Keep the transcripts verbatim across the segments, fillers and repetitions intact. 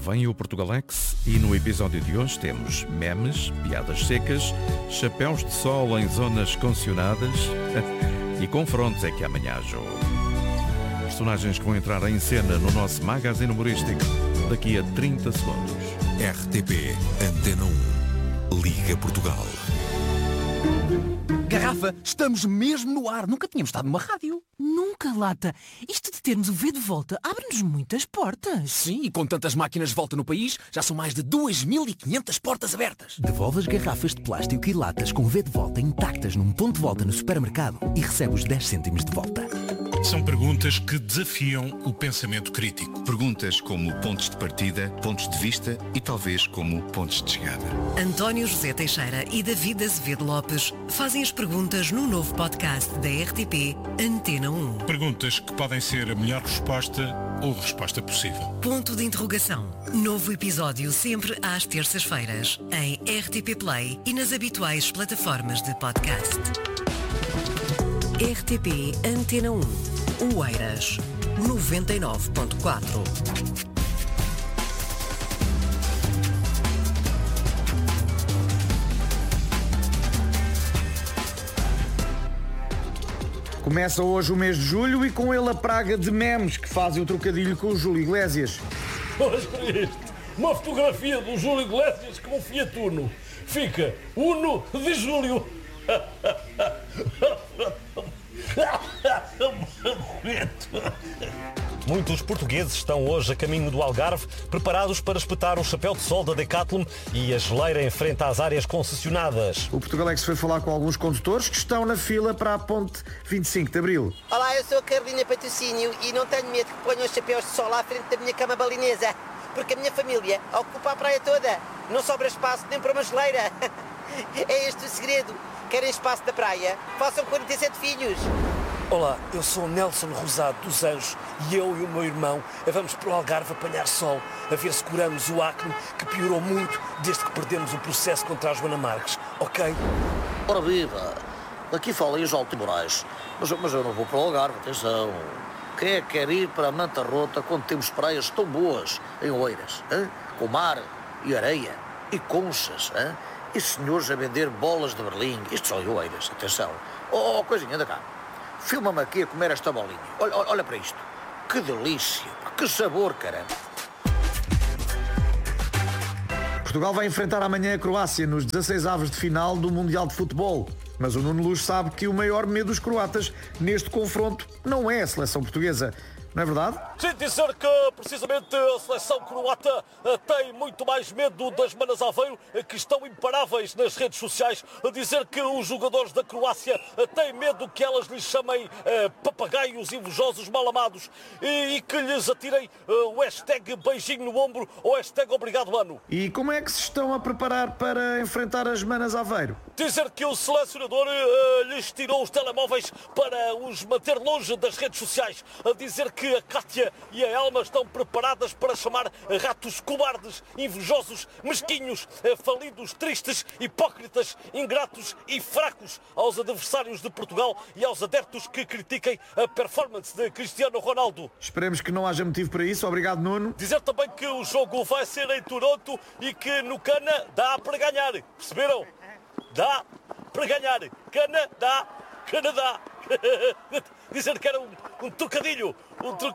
vem o Portugalex e no episódio de hoje temos memes, piadas secas, chapéus de sol em zonas condicionadas e confrontos é que amanhã há jogo. Personagens que vão entrar em cena no nosso magazine humorístico daqui a trinta segundos. R T P Antena um, Liga Portugal. Garrafa, estamos mesmo no ar. Nunca tínhamos estado numa rádio. Nunca, Lata. Isto de termos o V de volta abre-nos muitas portas. Sim, e com tantas máquinas de volta no país, já são mais de duas mil e quinhentas portas abertas. Devolve as garrafas de plástico e latas com V de volta intactas num ponto de volta no supermercado e recebe os dez cêntimos de volta. São perguntas que desafiam o pensamento crítico. Perguntas como pontos de partida, pontos de vista e talvez como pontos de chegada. António José Teixeira e David Azevedo Lopes fazem as perguntas no novo podcast da R T P Antena um. Perguntas que podem ser a melhor resposta ou a resposta possível. Ponto de interrogação. Novo episódio sempre às terças-feiras em R T P Play e nas habituais plataformas de podcast. R T P Antena um. Oeiras noventa e nove ponto quatro. Começa hoje o mês de julho e com ele a praga de memes que fazem o trocadilho com o Júlio Iglesias. Olha para isto, uma fotografia do Júlio Iglesias com um Fiat Uno. Fica Uno de Júlio. Muitos portugueses estão hoje a caminho do Algarve, preparados para espetar o chapéu de sol da Decathlon e a geleira em frente às áreas concessionadas. O Portugalex foi falar com alguns condutores que estão na fila para a ponte vinte e cinco de Abril. Olá, eu sou a Carolina Patrocínio e não tenho medo que ponham os chapéus de sol à frente da minha cama balinesa, porque a minha família ocupa a praia toda. Não sobra espaço nem para uma geleira. É este o segredo. Querem espaço da praia? Façam quarenta e sete filhos. Olá, eu sou o Nelson Rosado dos Anjos e eu e o meu irmão vamos para o Algarve apanhar sol, a ver se curamos o acne que piorou muito desde que perdemos o processo contra a Joana Marques, ok? Ora viva, daqui fala aí os Alto Moraes, mas, mas eu não vou para o Algarve, atenção. Quem é que quer ir para a Manta Rota quando temos praias tão boas em Oeiras, hein? Com mar e areia e conchas, hein? E senhores a vender bolas de Berlim, isto só em Oeiras, atenção. Oh, oh coisinha, anda cá. Filma-me aqui a comer esta bolinha. Olha, olha para isto. Que delícia. Que sabor, caramba. Portugal vai enfrentar amanhã a Croácia nos dezasseis avos de final do Mundial de Futebol. Mas o Nuno Luz sabe que o maior medo dos croatas neste confronto não é a seleção portuguesa. Não é verdade? Sim, dizer que precisamente a seleção croata tem muito mais medo das Manas Aveiro, que estão imparáveis nas redes sociais. Dizer que os jogadores da Croácia têm medo que elas lhes chamem eh, papagaios invejosos mal amados e, e que lhes atirem eh, o hashtag beijinho no ombro ou hashtag obrigado ano. E como é que se estão a preparar para enfrentar as Manas Aveiro? Dizer que o selecionador eh, lhes tirou os telemóveis para os manter longe das redes sociais. A dizer que que a Cátia e a Elma estão preparadas para chamar ratos cobardes, invejosos, mesquinhos, falidos, tristes, hipócritas, ingratos e fracos aos adversários de Portugal e aos adeptos que critiquem a performance de Cristiano Ronaldo. Esperemos que não haja motivo para isso. Obrigado, Nuno. Dizer também que o jogo vai ser em Toronto e que no Cana dá para ganhar. Perceberam? Dá para ganhar. Cana dá. Canadá. Dizer que era um, um trocadilho. Um truc...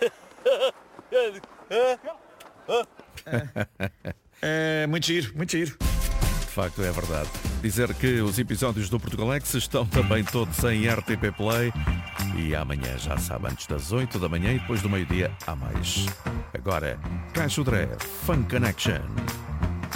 É muito giro, muito giro. De facto é verdade. Dizer que os episódios do Portugalex estão também todos em R T P Play. E amanhã, já sabe, antes das oito da manhã e depois do meio-dia há mais. Agora, Caixo Dré, Fun Connection.